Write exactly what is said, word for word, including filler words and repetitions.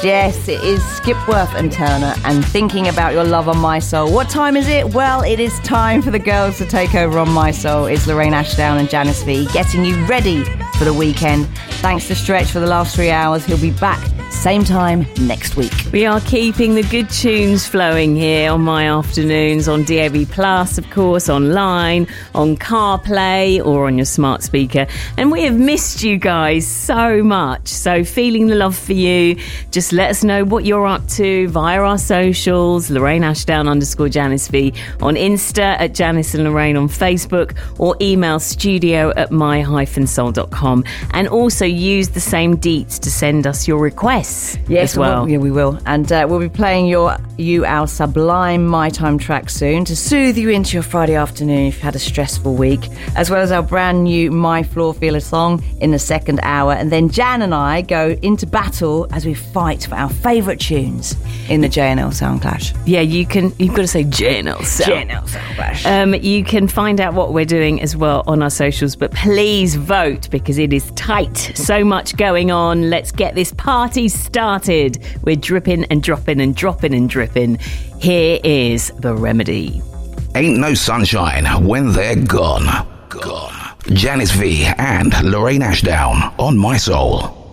yes, it is Skipworth and Turner and Thinking About Your Love on My Soul. What time is it? Well, it is time for the girls to take over on My Soul. It's Lorraine Ashdown and Janice V getting you ready for the weekend. Thanks to Stretch for the last three hours. He'll be back same time next week. We are keeping the good tunes flowing here on My Afternoons on D A B Plus, of course, online, on CarPlay or on your smart speaker. And we have missed you guys so much. So feeling the love for you. Just let us know what you're up to via our socials, Lorraine Ashdown underscore Janice V on Insta, at Janice and Lorraine on Facebook, or email studio at my dash soul dot com. And also use the same deets to send us your requests. Yes, as well. We'll, yeah, we will. And uh, we'll be playing your you our sublime My Time track soon to soothe you into your Friday afternoon if you've had a stressful week, as well as our brand new My Floor Feeler song in the second hour. And then Jan and I go into battle as we fight for our favourite tunes in the J N L Sound Clash. Yeah, you can. You've got to say J N L Sound. J N L Sound Clash. Um, you can find out what we're doing as well on our socials, but please vote because it is tight. So much going on. Let's get this party started. We're dripping and dropping and dropping and dripping. Here is The Remedy. Ain't no sunshine when they're gone. Gone. Janice V and Lorraine Ashdown on My Soul.